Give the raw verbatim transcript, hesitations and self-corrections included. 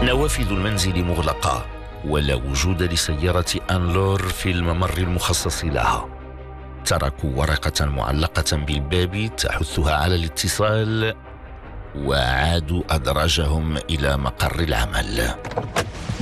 نوافذ المنزل مغلقة، ولا وجود لسيارة أنلور في الممر المخصص لها. تركوا ورقة معلقة بالباب تحثها على الاتصال، وعادوا أدراجهم إلى مقر العمل.